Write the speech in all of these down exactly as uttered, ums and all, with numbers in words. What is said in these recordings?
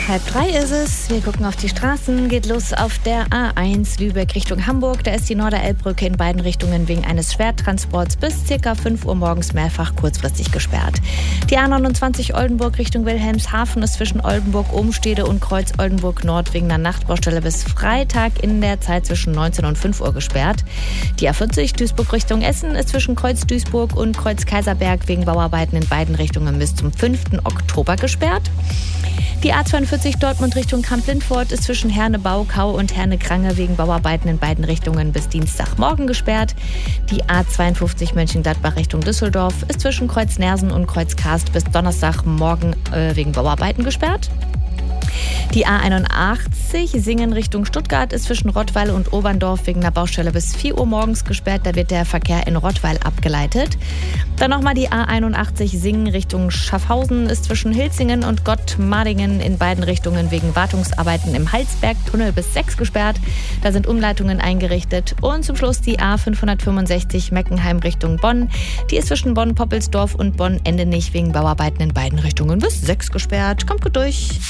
Halb drei ist es. Wir gucken auf die Straßen. Geht los auf der A eins Lübeck Richtung Hamburg. Da ist die Norderelbbrücke in beiden Richtungen wegen eines Schwertransports bis ca. fünf Uhr morgens mehrfach kurzfristig gesperrt. Die A neunundzwanzig Oldenburg Richtung Wilhelmshaven ist zwischen Oldenburg-Obenstede und Kreuz Oldenburg-Nord wegen einer Nachtbaustelle bis Freitag in der Zeit zwischen neunzehn und fünf Uhr gesperrt. Die A vierzig Duisburg Richtung Essen ist zwischen Kreuz Duisburg und Kreuz Kaiserberg wegen Bauarbeiten in beiden Richtungen bis zum fünften Oktober gesperrt. Die A zweiundvierzig Dortmund Richtung Kamp-Lindfort ist zwischen Herne-Baukau und Herne-Krange wegen Bauarbeiten in beiden Richtungen bis Dienstagmorgen gesperrt. Die A zweiundfünfzig Mönchengladbach Richtung Düsseldorf ist zwischen Kreuz Nersen und Kreuz Karst bis Donnerstagmorgen äh, wegen Bauarbeiten gesperrt. Die A einundachtzig Singen Richtung Stuttgart ist zwischen Rottweil und Oberndorf wegen einer Baustelle bis vier Uhr morgens gesperrt. Da wird der Verkehr in Rottweil abgeleitet. Dann nochmal die A einundachtzig Singen Richtung Schaffhausen ist zwischen Hilzingen und Gottmadingen in beiden Richtungen wegen Wartungsarbeiten im Halsbergtunnel bis sechs gesperrt. Da sind Umleitungen eingerichtet. Und zum Schluss die A fünfhundertfünfundsechzig Meckenheim Richtung Bonn. Die ist zwischen Bonn-Poppelsdorf und Bonn-Endenich wegen Bauarbeiten in beiden Richtungen bis sechs gesperrt. Kommt gut durch.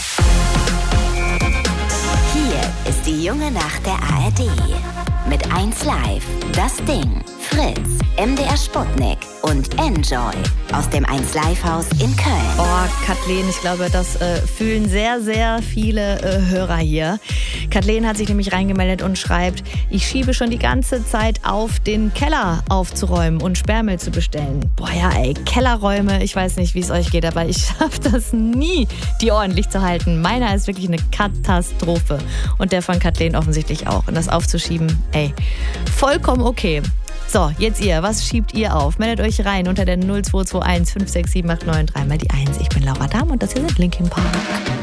Hier ist die junge Nacht der A R D. Mit eins Live, Das Ding, Fritz, M D R Sputnik und Enjoy aus dem eins Live Haus in Köln. Oh, Kathleen, ich glaube, das äh, fühlen sehr, sehr viele äh, Hörer hier. Kathleen hat sich nämlich reingemeldet und schreibt, ich schiebe schon die ganze Zeit auf, den Keller aufzuräumen und Sperrmüll zu bestellen. Boah ja, ey, Kellerräume, ich weiß nicht, wie es euch geht, aber ich schaffe das nie, die ordentlich zu halten. Meiner ist wirklich eine Katastrophe. Und der von Kathleen offensichtlich auch. Und das aufzuschieben, ey, vollkommen okay. So, jetzt ihr, was schiebt ihr auf? Meldet euch rein unter der null zwei zwei eins fünf sechs sieben acht neun drei mal die eins. Ich bin Laura Dahm und das hier sind Linkin Park.